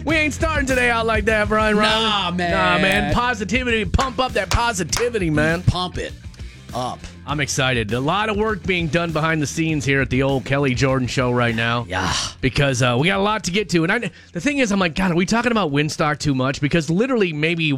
We ain't starting today out like that, Brian Riley. Nah, man. Nah, man. Positivity. Pump up that positivity, man. Pump it up. I'm excited. A lot of work being done behind the scenes here at the old Kelly Jordan Show right now. Yeah. Because we got a lot to get to. And the thing is, I'm like, God, are we talking about Winstock too much? Because literally maybe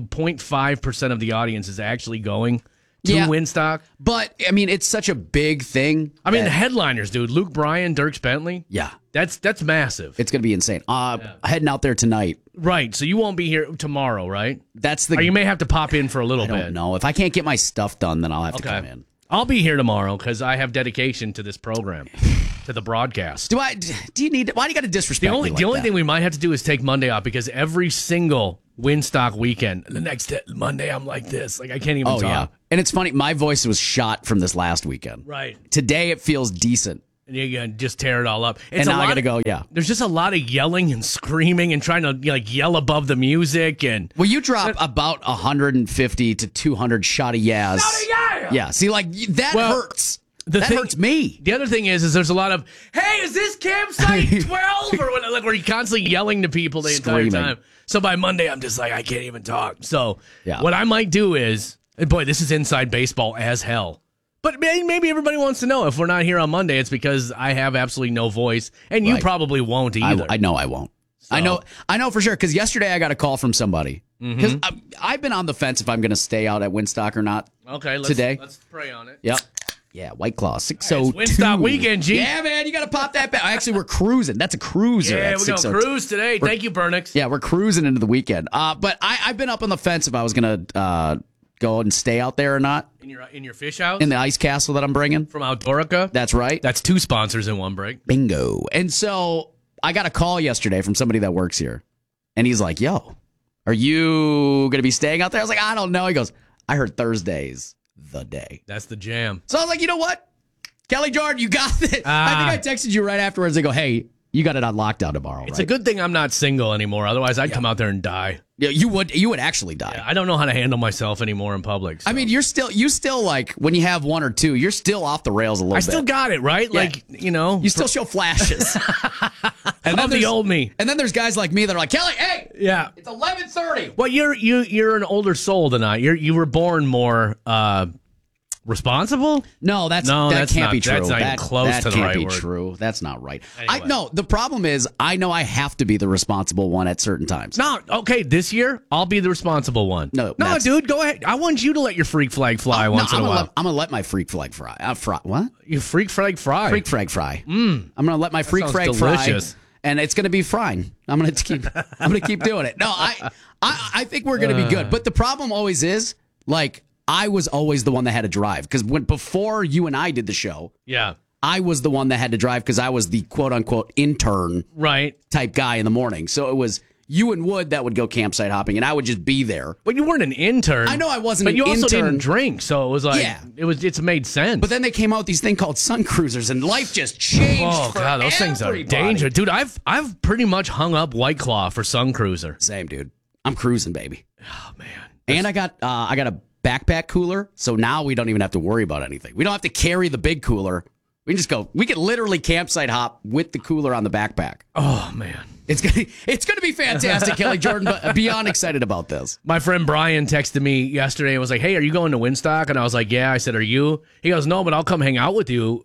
0.5% of the audience is actually going to Winstock. But, I mean, it's such a big thing. I mean, the headliners, dude. Luke Bryan, Dierks Bentley. Yeah. That's massive. It's going to be insane. Heading out there tonight. Right. So you won't be here tomorrow, right? Or you may have to pop in for a little bit. I don't know. If I can't get my stuff done, then I'll have to come in. I'll be here tomorrow because I have dedication to this program, to the broadcast. Do you need? Why do you got to disrespect me like The only that? thing we might have to do is take Monday off because every single Winstock weekend, the next Monday I'm like this, like I can't even talk. Yeah. And it's funny, my voice was shot from this last weekend. Right. Today it feels decent. And you're gonna just tear it all up. And now I got to go. Yeah. There's just a lot of yelling and screaming and trying to yell above the music and. Well, you drop about 150 to 200 shot of Yaz. Yeah. See, like that hurts. That hurts me. The other thing is there's a lot of, hey, is this campsite 12? Or where you're constantly yelling to people the entire time. So by Monday, I'm just like, I can't even talk. So what I might do is, and boy, this is inside baseball as hell. But maybe everybody wants to know if we're not here on Monday, it's because I have absolutely no voice, and you probably won't either. I know I won't. So. I know for sure, because yesterday I got a call from somebody. Because I've been on the fence if I'm going to stay out at Winstock or not. Okay, let's pray on it. Yep. Yeah, White Claw, 602. It's Winstock weekend, G. Yeah, man, you got to pop that back. Actually, we're cruising. That's a cruiser. Yeah, we're going to cruise today. Thank you, Burnix. Yeah, we're cruising into the weekend. But I've been up on the fence if I was going to go and stay out there or not. In your fish house? In the ice castle that I'm bringing. From Outdoorica? That's right. That's 2 sponsors in one break. Bingo. And so I got a call yesterday from somebody that works here. And he's like, yo, are you going to be staying out there? I was like, I don't know. He goes, I heard Thursday's the day. That's the jam. So I was like, you know what? Kelly Jordan, you got this. I think I texted you right afterwards. They go, hey, you got it on lockdown tomorrow, It's a good thing I'm not single anymore. Otherwise, I'd come out there and die. Yeah, you would actually die. Yeah, I don't know how to handle myself anymore in public. So. I mean, you still like when you have one or two, you're still off the rails a little bit. I still got it, right? Yeah. Like, you still show flashes. And then the old me. And then there's guys like me that are like, Kelly, hey, yeah, it's 11:30. Well, you're an older soul than I. You were born more responsible? No, that can't be true. That's not even close to the right word. That can't be true. That's not right. Anyway. The problem is I know I have to be the responsible one at certain times. No, okay, this year I'll be the responsible one. No, dude, go ahead. I want you to let your freak flag fly once in a while. I'm gonna let my freak flag fly. What? You freak flag fry? Freak flag fry. I'm gonna let my freak flag fry, and it's gonna be fine. I'm gonna keep doing it. No, I think we're gonna be good. But the problem always is like. I was always the one that had to drive because before you and I did the show, I was the one that had to drive because I was the quote unquote intern type guy in the morning. So it was you and Wood that would go campsite hopping, and I would just be there. But you weren't an intern. I know I wasn't. But you also didn't drink, so it was like it's made sense. But then they came out with these thing called Sun Cruisers, and life just changed. Oh for God, those things are dangerous, dude. I've pretty much hung up White Claw for Sun Cruiser. Same, dude. I'm cruising, baby. Oh man, and I got a backpack cooler, so now we don't even have to worry about anything. We don't have to carry the big cooler. We can just go. We can literally campsite hop with the cooler on the backpack. Oh man, it's gonna be fantastic, Kelly Jordan. But beyond excited about this. My friend Brian texted me yesterday and was like, "Hey, are you going to Winstock?" And I was like, "Yeah." I said, "Are you?" He goes, "No, but I'll come hang out with you."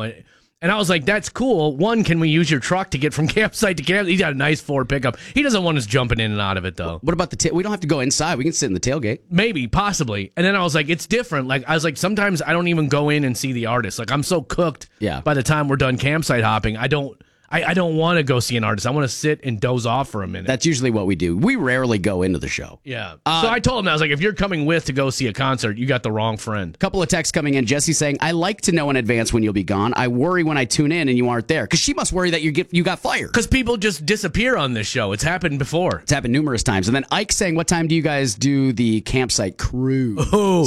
And I was like, that's cool. One, can we use your truck to get from campsite to camp? He's got a nice Ford pickup. He doesn't want us jumping in and out of it, though. What about we don't have to go inside. We can sit in the tailgate. Maybe, possibly. And then I was like, it's different. Like I was like, sometimes I don't even go in and see the artist. Like I'm so cooked by the time we're done campsite hopping. I don't want to go see an artist. I want to sit and doze off for a minute. That's usually what we do. We rarely go into the show. Yeah. So I told him, I was like, if you're coming to go see a concert, you got the wrong friend. Couple of texts coming in. Jesse saying, I like to know in advance when you'll be gone. I worry when I tune in and you aren't there. Because she must worry that you got fired. Because people just disappear on this show. It's happened before. It's happened numerous times. And then Ike saying, what time do you guys do the campsite cruise? Oh.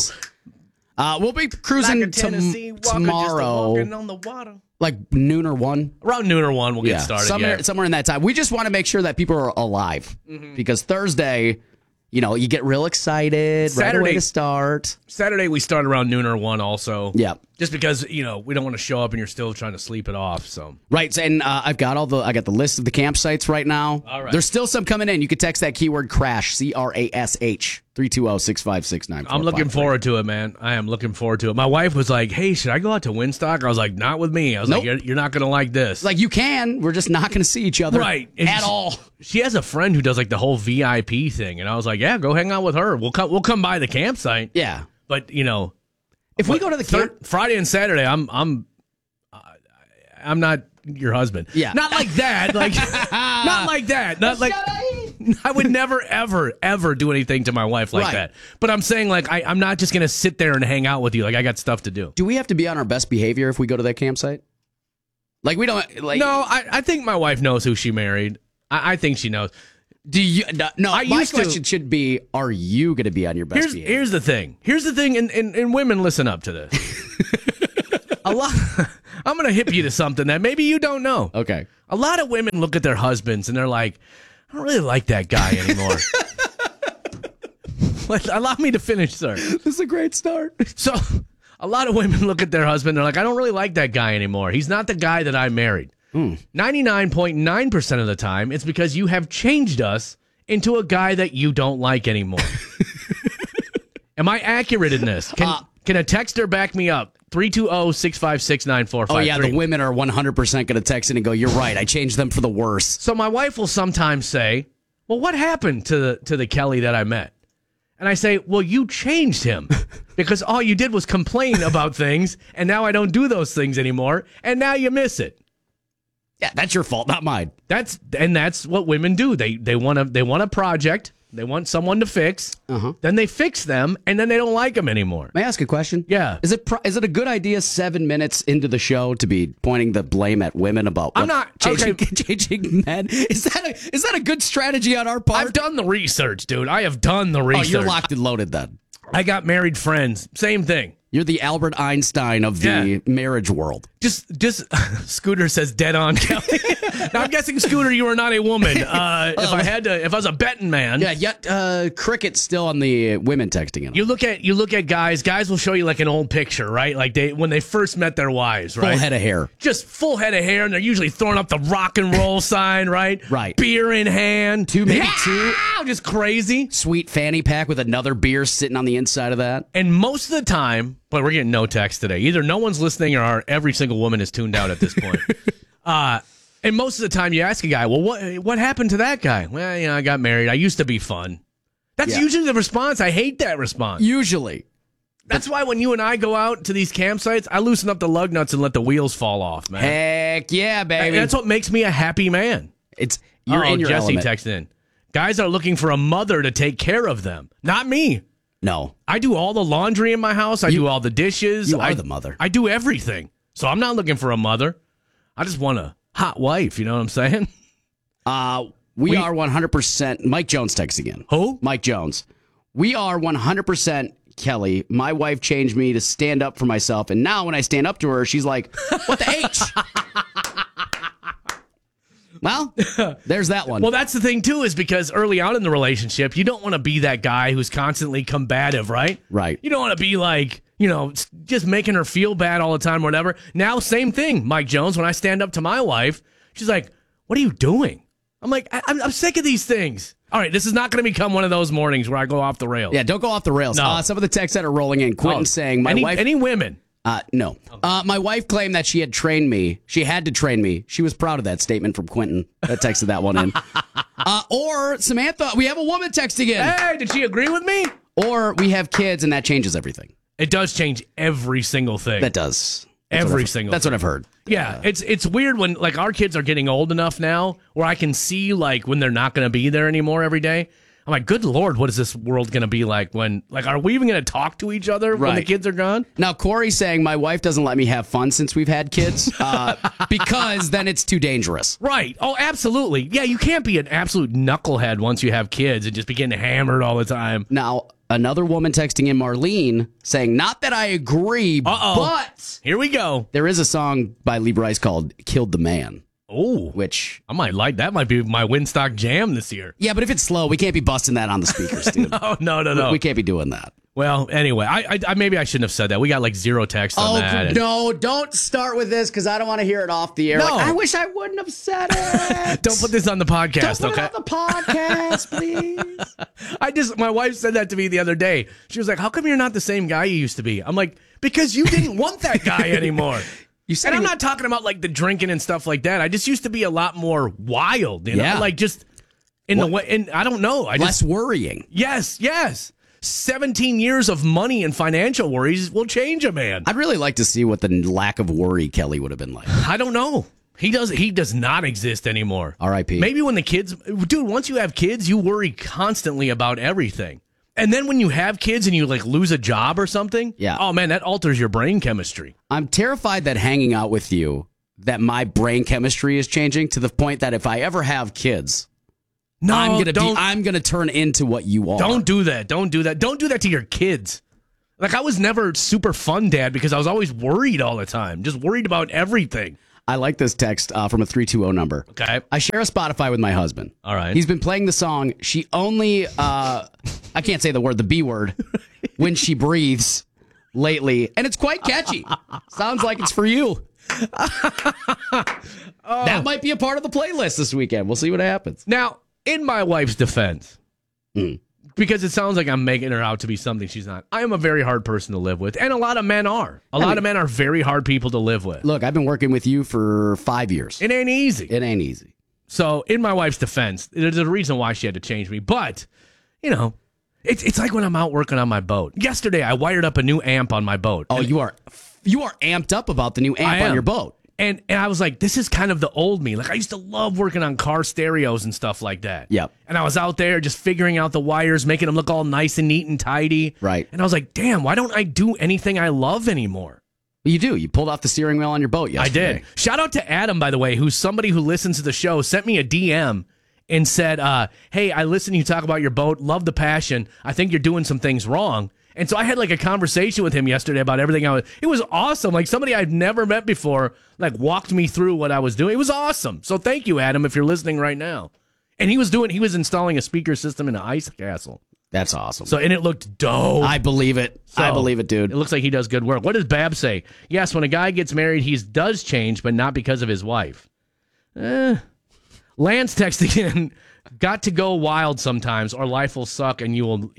We'll be cruising like tomorrow. Walking on the water. Like noon or 1? Around noon or 1, we'll get started. Somewhere in that time. We just want to make sure that people are alive. Because Thursday, you get real excited. Right away to start. Saturday, we start around noon or 1 also. Yeah. Just because, we don't want to show up and you're still trying to sleep it off. So right, and I got the list of the campsites right now. All right. There's still some coming in. You can text that keyword crash, CRASH, 320-656-9453. I'm looking forward to it, man. I am looking forward to it. My wife was like, "Hey, should I go out to Winstock?" I was like, "Not with me." I was Nope. like, "You're not going to like this." Like, you can. We're just not going to see each other at all. She has a friend who does like the whole VIP thing, and I was like, "Yeah, go hang out with her. We'll come by the campsite." Yeah, but if we go to the Friday and Saturday, I'm not your husband. Yeah, not like that. Like not like that. Not like I would never ever do anything to my wife like that. But I'm saying like I'm not just gonna sit there and hang out with you. Like I got stuff to do. Do we have to be on our best behavior if we go to that campsite? Like we don't like. No, I think my wife knows who she married. I think she knows. Do you? No, my question should be: are you going to be on your best behavior? Here's the thing, and women listen up to this. I'm going to hip you to something that maybe you don't know. Okay. A lot of women look at their husbands and they're like, I don't really like that guy anymore. Allow me to finish, sir. This is a great start. So, a lot of women look at their husband, they're like, I don't really like that guy anymore. He's not the guy that I married. 99.9% of the time, it's because you have changed us into a guy that you don't like anymore. Am I accurate in this? Can a texter back me up? 320-656-9453. Oh, yeah, the women are 100% going to text in and go, you're right, I changed them for the worse. So my wife will sometimes say, well, what happened to the Kelly that I met? And I say, well, you changed him because all you did was complain about things, and now I don't do those things anymore, and now you miss it. Yeah, that's your fault, not mine. That's what women do. They want a project. They want someone to fix. Then they fix them, and then they don't like them anymore. May I ask a question? Yeah. Is it a good idea 7 minutes into the show to be pointing the blame at women about changing men? Is that a good strategy on our part? I've done the research, dude. I have done the research. Oh, you're locked and loaded then. I got married friends. Same thing. You're the Albert Einstein of the marriage world. Just Scooter says dead on, Kelly. Now I'm guessing, Scooter, you are not a woman. If I was a betting man. Yeah, yet Cricket's still on the women texting in. You look at guys will show you like an old picture, right? Like when they first met their wives, right? Full head of hair. Just full head of hair, and they're usually throwing up the rock and roll sign, right? Right. Beer in hand. Two. Just crazy. Sweet fanny pack with another beer sitting on the inside of that. And most of the time, but we're getting no text today. Either no one's listening or every single woman is tuned out at this point. And most of the time you ask a guy, well, what happened to that guy? Well, I got married. I used to be fun. That's usually the response. I hate that response. Usually. That's why when you and I go out to these campsites, I loosen up the lug nuts and let the wheels fall off, man. Heck yeah, baby. That's what makes me a happy man. You're in your Jesse element. texted in. Guys are looking for a mother to take care of them. Not me. No. I do all the laundry in my house. I do all the dishes. You are the mother. I do everything. So I'm not looking for a mother. I just want a hot wife. You know what I'm saying? We are 100%. Mike Jones texts again. Who? Mike Jones. We are 100% Kelly. My wife changed me to stand up for myself. And now when I stand up to her, she's like, what the H? Well, there's that one. Well, that's the thing, too, is because early on in the relationship, you don't want to be that guy who's constantly combative, right? Right. You don't want to be like, just making her feel bad all the time or whatever. Now, same thing, Mike Jones. When I stand up to my wife, she's like, what are you doing? I'm like, I'm sick of these things. All right, this is not going to become one of those mornings where I go off the rails. Yeah, don't go off the rails. No. Some of the texts that are rolling in, Quentin saying, my wife... Any women? No. My wife claimed that she had trained me. She had to train me. She was proud of that statement from Quentin that texted that one in. Or Samantha, we have a woman texting in. Hey, did she agree with me? Or we have kids and that changes everything. It does change every single thing. That does. That's what I've heard. Yeah, it's weird when like our kids are getting old enough now where I can see like when they're not going to be there anymore every day. I'm like, good Lord, what is this world going to be like when, like, are we even going to talk to each other when the kids are gone? Now, Corey's saying my wife doesn't let me have fun since we've had kids because then it's too dangerous. Right. Oh, absolutely. Yeah, you can't be an absolute knucklehead once you have kids and just be getting hammered all the time. Now, another woman texting in, Marlene, saying, not that I agree, but... Here we go. There is a song by Lee Brice called Killed the Man. Oh, which I might like. That might be my Winstock jam this year. Yeah, but if it's slow, we can't be busting that on the speakers, dude. No. We can't be doing that. Well, anyway, I maybe I shouldn't have said that. We got like 0 text on that. No, don't start with this because I don't want to hear it off the air. No. Like, I wish I wouldn't have said it. Don't put this on the podcast, don't put okay? it on the podcast, please. My wife said that to me the other day. She was like, "How come you're not the same guy you used to be?" I'm like, "Because you didn't want that guy anymore." And I'm not talking about like the drinking and stuff like that. I just used to be a lot more wild, you know, like just in the way. And I don't know, less worrying. Yes. 17 years of money and financial worries will change a man. I'd really like to see what the lack of worry Kelly would have been like. I don't know. He does not exist anymore. R.I.P. Maybe when the kids, dude, once you have kids, you worry constantly about everything. And then when you have kids and you like lose a job or something, oh man, that alters your brain chemistry. I'm terrified that hanging out with you, that my brain chemistry is changing to the point that if I ever have kids, I'm gonna turn into what you are. Don't do that. Don't do that. Don't do that to your kids. Like I was never super fun dad because I was always worried all the time, just worried about everything. I like this text from a 320 number. Okay. I share a Spotify with my husband. All right. He's been playing the song She Only, I can't say the word, the B word, When She Breathes lately. And it's quite catchy. Sounds like it's for you. That might be a part of the playlist this weekend. We'll see what happens. Now, in my wife's defense, because it sounds like I'm making her out to be something she's not, I am a very hard person to live with. And a lot of men are. A lot of men are very hard people to live with. Look, I've been working with you for 5 years. It ain't easy. It ain't easy. So, in my wife's defense, there's a reason why she had to change me. But, you know, it's like when I'm out working on my boat. Yesterday, I wired up a new amp on my boat. Oh, you are amped up about the new amp on your boat. And I was like, this is kind of the old me. Like, I used to love working on car stereos and stuff like that. Yep. And I was out there just figuring out the wires, making them look all nice and neat and tidy. Right. And I was like, damn, why don't I do anything I love anymore? You do. You pulled off the steering wheel on your boat yesterday. I did. Shout out to Adam, by the way, who's somebody who listens to the show, sent me a DM and said, hey, I listen to you talk about your boat. Love the passion. I think you're doing some things wrong. And so I had like a conversation with him yesterday about everything it was awesome. Like somebody I'd never met before, like walked me through what I was doing. It was awesome. So thank you, Adam, if you're listening right now. And he was installing a speaker system in an ice castle. That's awesome. So, and it looked dope. I believe it. I believe it, dude. It looks like he does good work. What does Bab say? Yes, when a guy gets married, he does change, but not because of his wife. Lance texting in, got to go wild sometimes or life will suck and you will,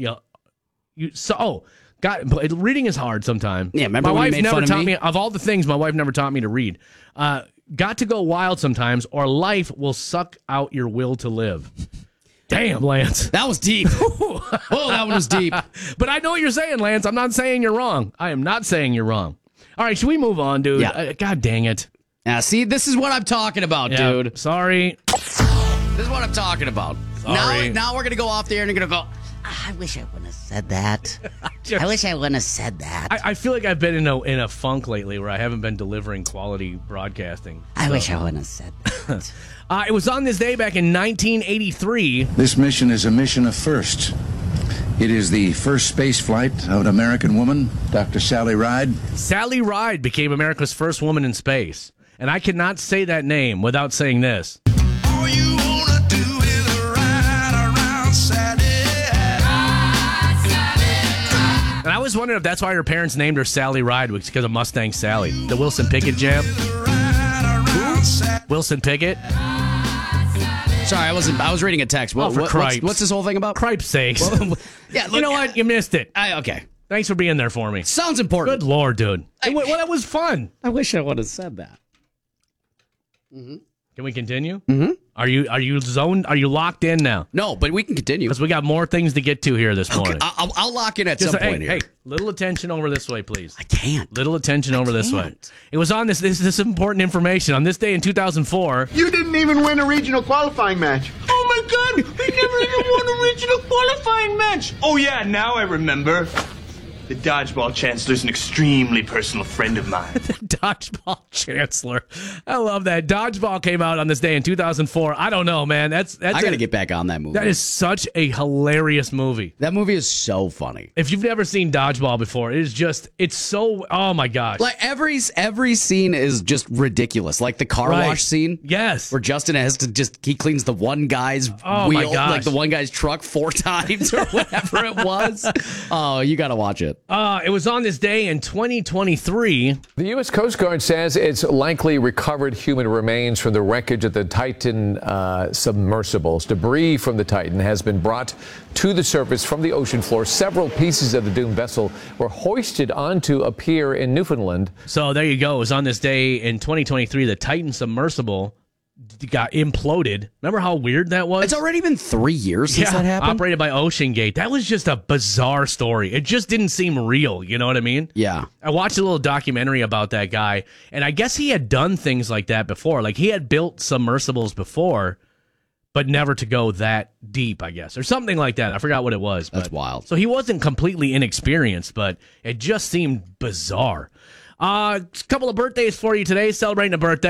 reading is hard sometimes. Yeah, remember my when wife you made never fun of taught me? me, of all the things, my wife never taught me to read. Got to go wild sometimes or life will suck out your will to live. Damn, Lance. That was deep. Oh, that one was deep. But I know what you're saying, Lance. I'm not saying you're wrong. I am not saying you're wrong. All right, should we move on, dude? Yeah. God dang it. Now, see, this is what I'm talking about, dude. Sorry. This is what I'm talking about. Sorry. Now we're going to go off there and you're going to go, I wish I wouldn't have said that. I wish I wouldn't have said that. I feel like I've been in a funk lately where I haven't been delivering quality broadcasting. I wish I wouldn't have said that. It was on this day back in 1983. This mission is a mission of firsts. It is the first space flight of an American woman, Dr. Sally Ride. Sally Ride became America's first woman in space. And I cannot say that name without saying this. All you wanna do is ride around Sally. And I was wondering if that's why her parents named her Sally Ride, was because of Mustang Sally. The Wilson Pickett jam. Wilson Pickett. Sorry, I was reading a text. What's this whole thing about? Cripe's sakes. Yeah, look, you know what? You missed it. Okay. Thanks for being there for me. Sounds important. Good Lord, dude. It was fun. I wish I would have said that. Mm-hmm. Can we continue? Mm-hmm. Are you zoned? Are you locked in now? No, but we can continue. Because we got more things to get to here this morning. I'll lock in at some point here. Hey, little attention over this way, please. I can't. Little attention over this way. It was on this is important information. On this day in 2004. You didn't even win a regional qualifying match. Oh my God, we never even won a regional qualifying match. Oh yeah, now I remember. The Dodgeball Chancellor's an extremely personal friend of mine. The Dodgeball Chancellor. I love that. Dodgeball came out on this day in 2004. I don't know, man. That's I got to get back on that movie. That is such a hilarious movie. That movie is so funny. If you've never seen Dodgeball before, it's so, oh my gosh. Like every scene is just ridiculous. Like the car wash scene. Yes. Where Justin has to he cleans the one guy's wheel, like the one guy's truck 4 times or whatever it was. Oh, you got to watch it. It was on this day in 2023. The U.S. Coast Guard says it's likely recovered human remains from the wreckage of the Titan submersibles. Debris from the Titan has been brought to the surface from the ocean floor. Several pieces of the doomed vessel were hoisted onto a pier in Newfoundland. So there you go. It was on this day in 2023. The Titan submersible got imploded. Remember how weird that was? It's already been 3 years since that happened. Operated by OceanGate. That was just a bizarre story. It just didn't seem real. You know what I mean? Yeah. I watched a little documentary about that guy, and I guess he had done things like that before. Like he had built submersibles before, but never to go that deep, I guess, or something like that. I forgot what it was. That's wild. So he wasn't completely inexperienced, but it just seemed bizarre. A couple of birthdays for you today, celebrating a birthday.